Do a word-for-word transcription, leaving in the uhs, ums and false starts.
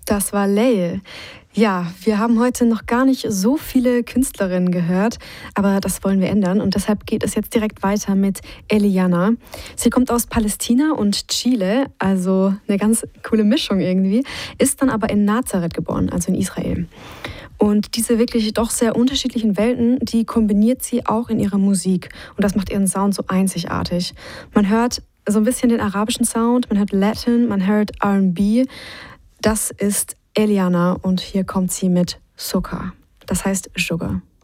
Das war Lael. Ja, wir haben heute noch gar nicht so viele Künstlerinnen gehört, aber das wollen wir ändern und deshalb geht es jetzt direkt weiter mit Eliana. Sie kommt aus Palästina und Chile, also eine ganz coole Mischung irgendwie, ist dann aber in Nazareth geboren, also in Israel. Und diese wirklich doch sehr unterschiedlichen Welten, die kombiniert sie auch in ihrer Musik und das macht ihren Sound so einzigartig. Man hört so ein bisschen den arabischen Sound, man hört Latin, man hört R and B. Das ist Eliana und hier kommt sie mit Zucker, das heißt Sugar.